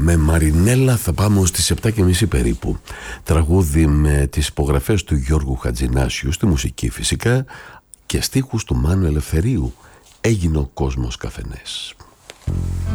Με Μαρινέλα θα πάμε ως τις 7:30 περίπου. Τραγούδι με τις υπογραφές του Γιώργου Χατζηνάσιου, στη μουσική φυσικά, και στίχους του Μάνου Ελευθερίου. Έγινε ο κόσμος καφενές.